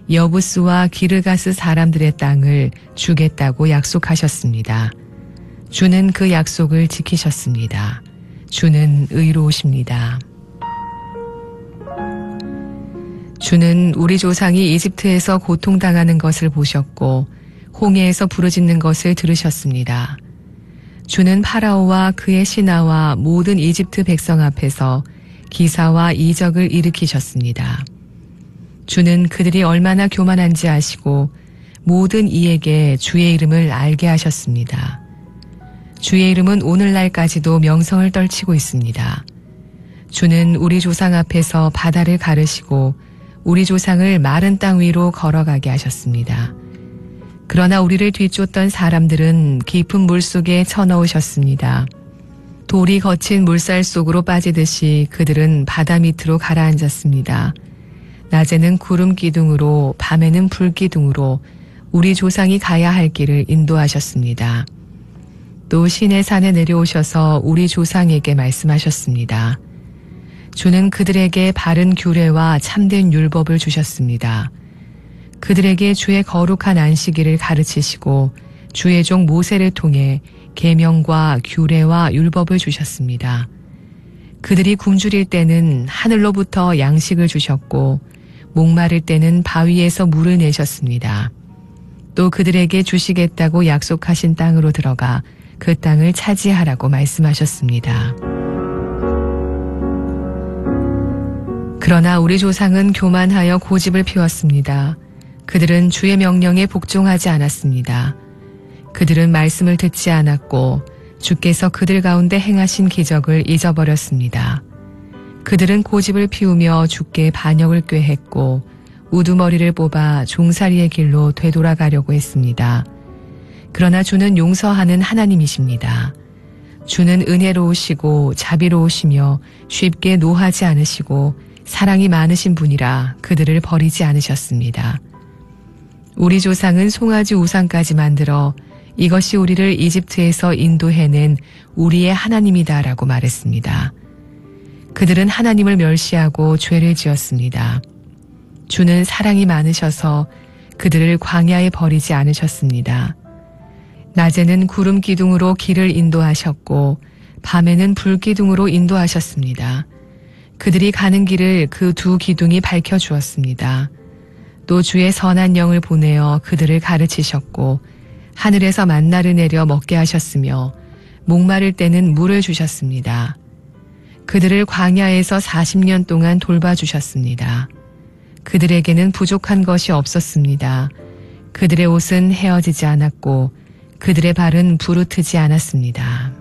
여부스와 기르가스 사람들의 땅을 주겠다고 약속하셨습니다. 주는 그 약속을 지키셨습니다. 주는 의로우십니다. 주는 우리 조상이 이집트에서 고통당하는 것을 보셨고 홍해에서 부르짖는 것을 들으셨습니다. 주는 파라오와 그의 신하와 모든 이집트 백성 앞에서 기사와 이적을 일으키셨습니다. 주는 그들이 얼마나 교만한지 아시고 모든 이에게 주의 이름을 알게 하셨습니다. 주의 이름은 오늘날까지도 명성을 떨치고 있습니다. 주는 우리 조상 앞에서 바다를 가르시고 우리 조상을 마른 땅 위로 걸어가게 하셨습니다. 그러나 우리를 뒤쫓던 사람들은 깊은 물 속에 쳐넣으셨습니다. 돌이 거친 물살 속으로 빠지듯이 그들은 바다 밑으로 가라앉았습니다. 낮에는 구름 기둥으로 밤에는 불 기둥으로 우리 조상이 가야 할 길을 인도하셨습니다. 또 시내 산에 내려오셔서 우리 조상에게 말씀하셨습니다. 주는 그들에게 바른 규례와 참된 율법을 주셨습니다. 그들에게 주의 거룩한 안식일을 가르치시고 주의 종 모세를 통해 계명과 규례와 율법을 주셨습니다. 그들이 굶주릴 때는 하늘로부터 양식을 주셨고 목마를 때는 바위에서 물을 내셨습니다. 또 그들에게 주시겠다고 약속하신 땅으로 들어가 그 땅을 차지하라고 말씀하셨습니다. 그러나 우리 조상은 교만하여 고집을 피웠습니다. 그들은 주의 명령에 복종하지 않았습니다. 그들은 말씀을 듣지 않았고 주께서 그들 가운데 행하신 기적을 잊어버렸습니다. 그들은 고집을 피우며 주께 반역을 꾀했고 우두머리를 뽑아 종살이의 길로 되돌아가려고 했습니다. 그러나 주는 용서하는 하나님이십니다. 주는 은혜로우시고 자비로우시며 쉽게 노하지 않으시고 사랑이 많으신 분이라 그들을 버리지 않으셨습니다. 우리 조상은 송아지 우상까지 만들어 이것이 우리를 이집트에서 인도해낸 우리의 하나님이다라고 말했습니다. 그들은 하나님을 멸시하고 죄를 지었습니다. 주는 사랑이 많으셔서 그들을 광야에 버리지 않으셨습니다. 낮에는 구름 기둥으로 길을 인도하셨고 밤에는 불 기둥으로 인도하셨습니다. 그들이 가는 길을 그 두 기둥이 밝혀주었습니다. 또 주의 선한 영을 보내어 그들을 가르치셨고 하늘에서 만나를 내려 먹게 하셨으며 목마를 때는 물을 주셨습니다. 그들을 광야에서 40년 동안 돌봐주셨습니다. 그들에게는 부족한 것이 없었습니다. 그들의 옷은 헤어지지 않았고 그들의 발은 부르트지 않았습니다.